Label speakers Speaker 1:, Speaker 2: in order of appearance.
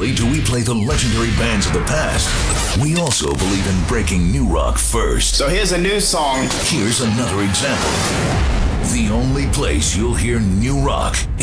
Speaker 1: only do we play the legendary bands of the past, we also believe in breaking new rock first.
Speaker 2: So here's a new song.
Speaker 1: Here's another example. The only place you'll hear new rock